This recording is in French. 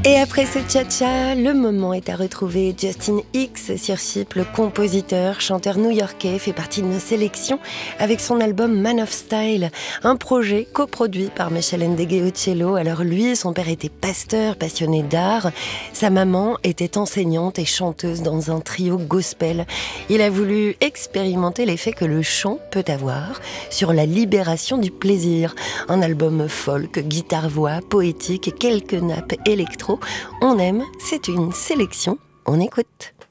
Et après ce tcha-tcha, le moment est à retrouver. Justin Hicks sur Chip, le compositeur, chanteur new-yorkais, fait partie de nos sélections avec son album Man of Style, un projet coproduit par Michel Ndegeocello au cello. Alors lui, son père était pasteur, passionné d'art. Sa maman était enseignante et chanteuse dans un trio gospel. Il a voulu expérimenter l'effet que le chant peut avoir sur la libération du plaisir. Un album folk, guitare-voix, poétique et quelques nappes électro. On aime, c'est une sélection, on écoute.